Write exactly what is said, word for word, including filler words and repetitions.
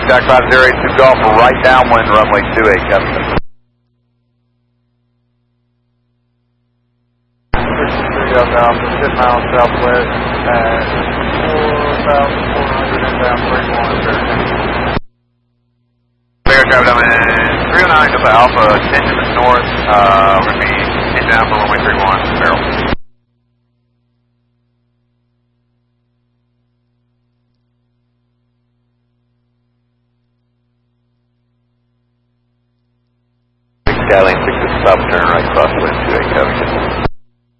Jack five zero eight two Golf, right downwind, runway two eight, Kevin. six three Alpha, ten miles southwest at four thousand four hundred inbound three one. Bear traffic downwind, three oh nine Delta Alpha, ten minutes north, uh, we're going to be ten down for runway three one, barrel. Skylane six is stop, turn right, crosswind two eight, Kevin.